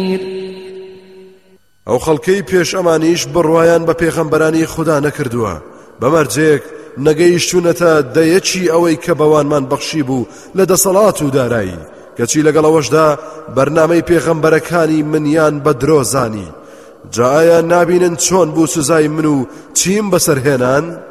ئەو خەڵکەی پێش ئەمانیش بڕوایان بە پێغەمبەرانی خوددا نەکردووە بەمەرجێک نەگەیشتوونەتە دەیەکی ئەوەی کە بەوانمان بەخشی بوو لە دەسەڵات و دارایی کەچی لەگەڵەوەشدا بەرنامەی پێغەمبەرەکانی منیان بە درۆزانی جا ئایا نابینن چۆن بوو سزای من و چیم بەسەرهێنان؟